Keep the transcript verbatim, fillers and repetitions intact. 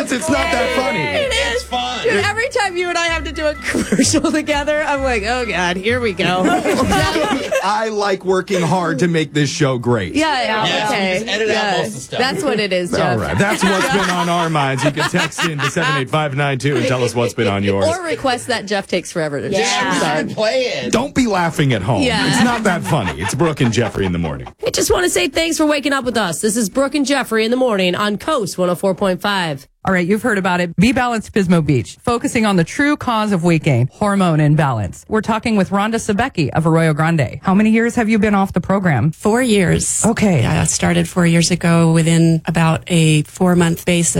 balance. It's not that funny. It is. It's fun. Dude, every time you and I have to do a commercial together, I'm like, oh, God, here we go. I like working hard to make this show great. Yeah, yeah, Yeah, so we okay. just edit out Yeah. most of the stuff. That's what it is, Jeff. All right. That's what's been on our minds. You can text in to seven eight five nine two and tell us what's been on yours. Or request that Jeff takes forever to Yeah, do. play it. Don't be laughing at home. Yeah. It's not that funny. It's Brooke and Jeffrey in the morning. I just want to say thanks for waking up with us. This is Brooke and Jeffrey in the morning on Coast one oh four point five. All right, you've heard about it. Be Balanced Pismo Beach, focusing on the true cause of weight gain, hormone imbalance. We're talking with Rhonda Sebecki of Arroyo Grande. How many years have you been off the program? Four years. Okay. Yeah, I started four years ago within about a four month basis.